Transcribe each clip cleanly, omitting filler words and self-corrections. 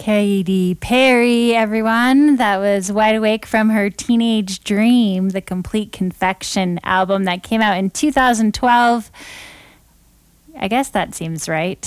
Katy Perry, everyone. That was Wide Awake from her Teenage Dream, the Complete Confection album that came out in 2012. I guess that seems right.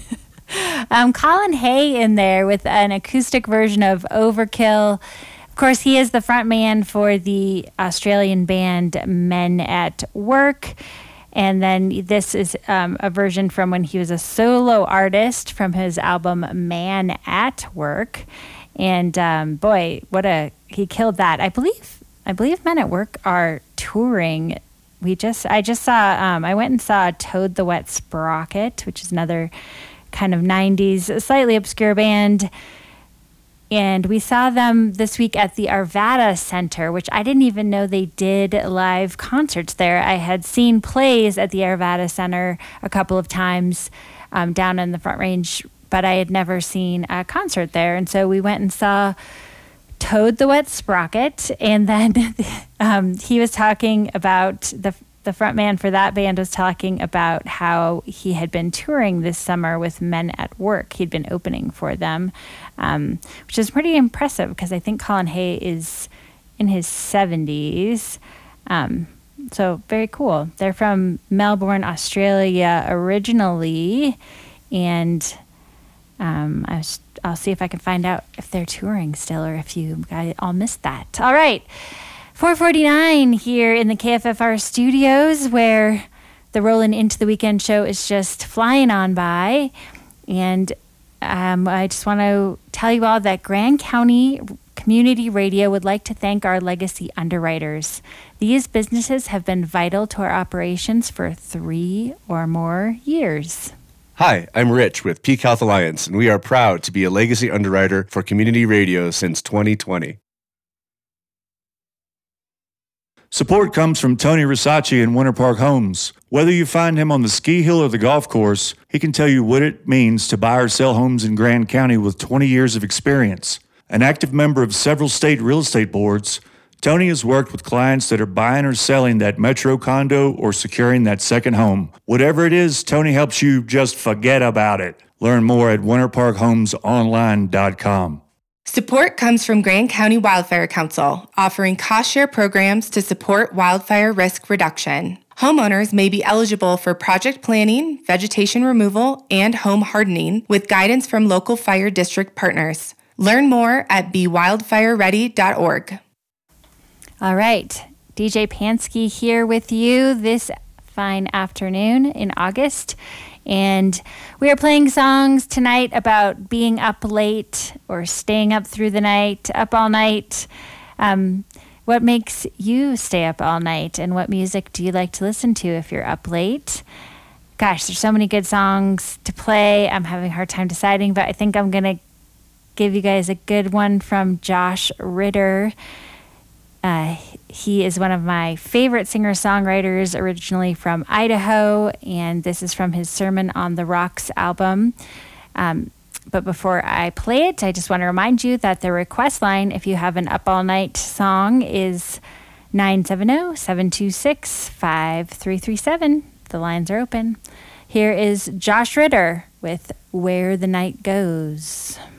Colin Hay in there with an acoustic version of Overkill. Of course, he is the front man for the Australian band Men at Work. And then this is a version from when he was a solo artist from his album Man at Work. And boy, he killed that. I believe Men at Work are touring. I went and saw Toad the Wet Sprocket, which is another kind of 90s, slightly obscure band. And we saw them this week at the Arvada Center, which I didn't even know they did live concerts there. I had seen plays at the Arvada Center a couple of times down in the Front Range, but I had never seen a concert there. And so we went and saw Toad the Wet Sprocket, and then he was talking about the front man for that band was talking about how he had been touring this summer with Men at Work. He'd been opening for them, which is pretty impressive because I think Colin Hay is in his 70s. So very cool. They're from Melbourne, Australia originally, and I'll see if I can find out if they're touring still or if you guys all missed that. All right. 4:49 here in the KFFR studios, where the Rollin' Into the Weekend show is just flying on by. And I just want to tell you all that Grand County Community Radio would like to thank our legacy underwriters. These businesses have been vital to our operations for 3 or more years. Hi, I'm Rich with Peak Health Alliance, and we are proud to be a legacy underwriter for community radio since 2020. Support comes from Tony Risacci in Winter Park Homes. Whether you find him on the ski hill or the golf course, he can tell you what it means to buy or sell homes in Grand County with 20 years of experience. An active member of several state real estate boards, Tony has worked with clients that are buying or selling that metro condo or securing that second home. Whatever it is, Tony helps you just forget about it. Learn more at winterparkhomesonline.com. Support comes from Grand County Wildfire Council, offering cost-share programs to support wildfire risk reduction. Homeowners may be eligible for project planning, vegetation removal, and home hardening with guidance from local fire district partners. Learn more at bewildfireready.org. All right, DJ Pansky here with you this fine afternoon in August. And we are playing songs tonight about being up late or staying up through the night, up all night. What makes you stay up all night, and what music do you like to listen to if you're up late? Gosh, there's so many good songs to play. I'm having a hard time deciding, but I think I'm going to give you guys a good one from Josh Ritter. He is one of my favorite singer-songwriters, originally from Idaho, and this is from his Sermon on the Rocks album. But before I play it, I just want to remind you that the request line, if you have an up-all-night song, is 970-726-5337. The lines are open. Here is Josh Ritter with Where the Night Goes.